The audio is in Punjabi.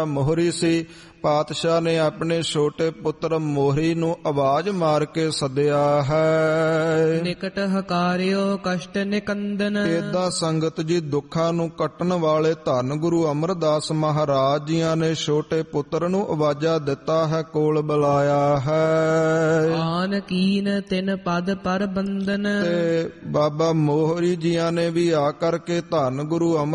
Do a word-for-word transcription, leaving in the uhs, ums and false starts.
ਮੋਹਰੀ ਸੀ। ਪਾਤਸ਼ਾਹ ਨੇ ਆਪਣੇ ਛੋਟੇ ਪੁੱਤਰ ਮੋਹਰੀ ਨੂੰ ਆਵਾਜ਼ ਮਾਰ ਕੇ ਸੱਦਿਆ ਹੈ। ਨਿਕਟ ਹਕਾਰਿਓ ਕਸ਼ਟ ਨਿਕੰਦਨ। ਏਦਾਂ ਸੰਗਤ ਜੀ ਦੁੱਖਾਂ ਨੂੰ ਕੱਟਣ ਵਾਲੇ ਧੰਨ ਗੁਰੂ ਅਮਰਦਾਸ ਮਹਾਰਾਜ ਜੀਆਂ ਨੇ ਛੋਟੇ ਪੁੱਤਰ ਨੂੰ ਆਵਾਜ਼ਾਂ ਦਿੱਤਾ ਹੈ, ਕੋਲ ਬੁਲਾਇਆ ਹੈ। ਆਨ ਕੀਨ ਤਿਨ ਪਦ ਪਰ ਬੰਦਨ। ਤੇ ਬਾਬਾ ਮੋਹਰੀ ਜੀਆਂ ਨੇ ਵੀ ਆ ਕਰਕੇ ਧੰਨ ਗੁਰੂ ਅਮਰ